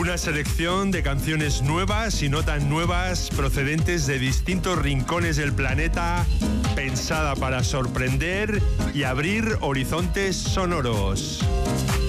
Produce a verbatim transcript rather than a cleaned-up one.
Una selección de canciones nuevas y no tan nuevas procedentes de distintos rincones del planeta, pensada para sorprender y abrir horizontes sonoros.